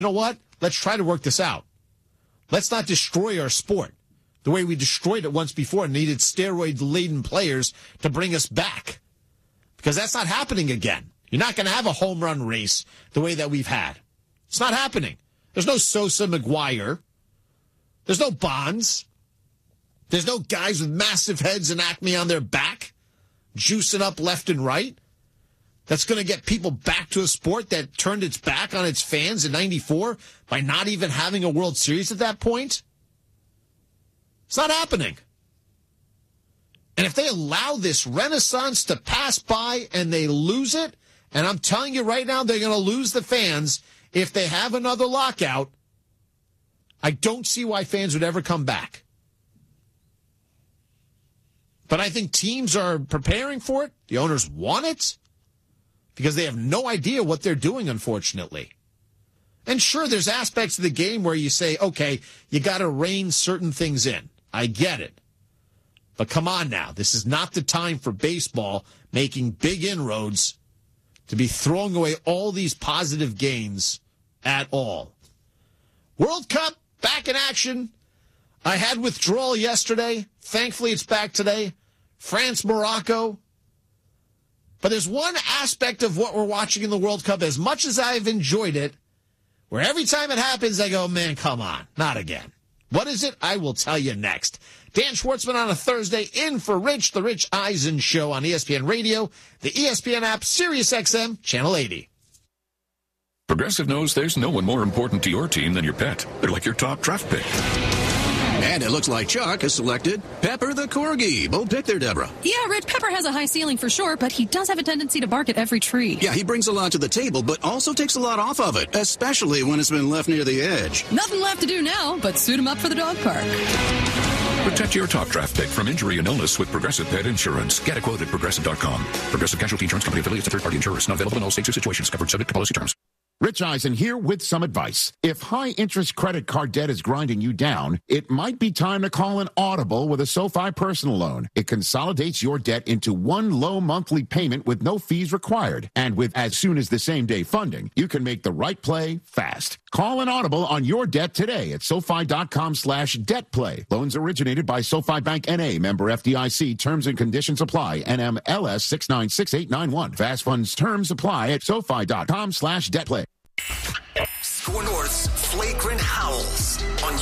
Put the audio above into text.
you know what? Let's try to work this out. Let's not destroy our sport the way we destroyed it once before and needed steroid-laden players to bring us back. Because that's not happening again. You're not going to have a home run race the way that we've had. It's not happening. There's no Sosa McGuire. There's no Bonds. There's no guys with massive heads and Acme on their back, juicing up left and right. That's going to get people back to a sport that turned its back on its fans in '94 by not even having a World Series at that point. It's not happening. And if they allow this renaissance to pass by and they lose it, and I'm telling you right now, they're going to lose the fans if they have another lockout, I don't see why fans would ever come back. But I think teams are preparing for it. The owners want it because they have no idea what they're doing, unfortunately. And sure, there's aspects of the game where you say, okay, you got to rein certain things in. I get it. But come on now. This is not the time for baseball making big inroads to be throwing away all these positive gains at all. World Cup, back in action. I had withdrawal yesterday. Thankfully, it's back today. France, Morocco. But there's one aspect of what we're watching in the World Cup, as much as I've enjoyed it, where every time it happens, I go, man, come on, not again. What is it? I will tell you next. Dan Schwartzman on a Thursday, in for Rich, the Rich Eisen Show on ESPN Radio, the ESPN app, Sirius XM, Channel 80. Progressive knows there's no one more important to your team than your pet. They're like your top draft pick. And it looks like Chuck has selected Pepper the Corgi. Bold pick there, Deborah. Yeah, Rich, Pepper has a high ceiling for sure, but he does have a tendency to bark at every tree. Yeah, he brings a lot to the table, but also takes a lot off of it, especially when it's been left near the edge. Nothing left to do now but suit him up for the dog park. Protect your top draft pick from injury and illness with Progressive Pet Insurance. Get a quote at Progressive.com. Progressive Casualty Insurance Company affiliates and third-party insurers. Not available in all states or situations. Covered subject to policy terms. Rich Eisen here with some advice. If high-interest credit card debt is grinding you down, it might be time to call an Audible with a SoFi personal loan. It consolidates your debt into one low monthly payment with no fees required. And with as soon as the same-day funding, you can make the right play fast. Call an Audible on your debt today at SoFi.com/debtplay. Loans originated by SoFi Bank N.A., member FDIC. Terms and conditions apply. NMLS 696891. Fast funds terms apply at SoFi.com/debtplay. Score North's Flagrant Howls on